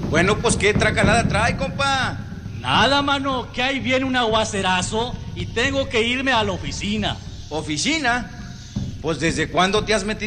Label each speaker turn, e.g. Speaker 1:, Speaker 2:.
Speaker 1: Bueno, pues ¿qué tracalada trae, compa?
Speaker 2: Nada, mano, que ahí viene un aguacerazo y tengo que irme a la oficina.
Speaker 1: ¿Oficina? Pues ¿desde cuándo te has metido